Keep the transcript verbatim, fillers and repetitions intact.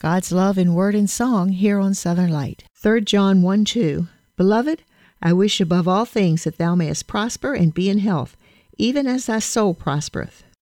God's love in word and song here on Southern Light. Third John one two. Beloved, I wish above all things that thou mayest prosper and be in health, even as thy soul prospereth.